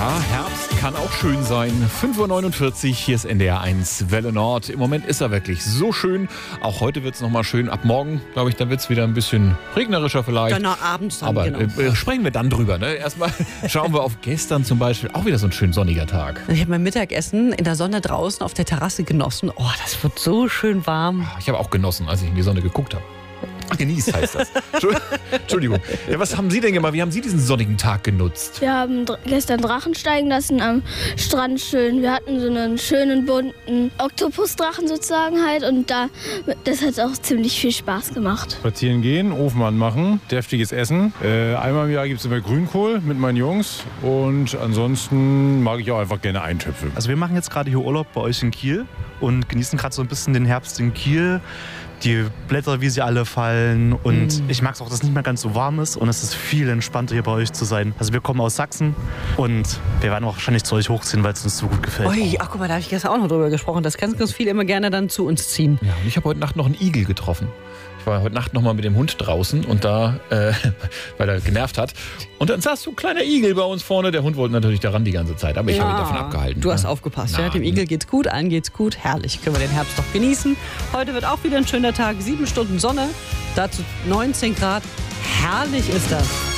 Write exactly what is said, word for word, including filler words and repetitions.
Ja, Herbst kann auch schön sein. fünf Uhr neunundvierzig, hier ist N D R eins Welle Nord. Im Moment ist er wirklich so schön. Auch heute wird es nochmal schön. Ab morgen, glaube ich, da wird es wieder ein bisschen regnerischer vielleicht. Dann abends dann, Aber genau. äh, sprechen wir dann drüber. Ne? Erstmal schauen wir auf gestern zum Beispiel. Auch wieder so ein schön sonniger Tag. Ich habe mein Mittagessen in der Sonne draußen auf der Terrasse genossen. Oh, das wird so schön warm. Ich habe auch genossen, als ich in die Sonne geguckt habe. Genießt heißt das. Entschuldigung. Ja, was haben Sie denn gemacht? Wie haben Sie diesen sonnigen Tag genutzt? Wir haben dr- gestern Drachen steigen lassen am Strand schön. Wir hatten so einen schönen bunten Oktopusdrachen sozusagen halt und da, das hat auch ziemlich viel Spaß gemacht. Spazieren gehen, Ofen anmachen, deftiges Essen. Äh, einmal im Jahr gibt es immer Grünkohl mit meinen Jungs und ansonsten mag ich auch einfach gerne Eintöpfe. Also wir machen jetzt gerade hier Urlaub bei euch in Kiel und genießen gerade so ein bisschen den Herbst in Kiel. Die Blätter, wie sie alle fallen und mm. ich mag es auch, dass es nicht mehr ganz so warm ist und es ist viel entspannter hier bei euch zu sein. Also wir kommen aus Sachsen und wir werden auch wahrscheinlich zu euch hochziehen, weil es uns so gut gefällt. Ui, ach guck mal, da habe ich gestern auch noch drüber gesprochen, dass ganz, ganz viele immer gerne dann zu uns ziehen. Ja, und ich habe heute Nacht noch einen Igel getroffen. Ich war heute Nacht noch mal mit dem Hund draußen und da, äh, weil er genervt hat. Und dann saß so ein kleiner Igel bei uns vorne. Der Hund wollte natürlich daran die ganze Zeit, aber ich ja, habe ihn davon abgehalten. Du hast aufgepasst, ja? Dem Igel geht's gut, allen geht's gut. Herrlich, können wir den Herbst doch genießen. Heute wird auch wieder ein schöner Tag, sieben Stunden Sonne, dazu neunzehn Grad. Herrlich ist das.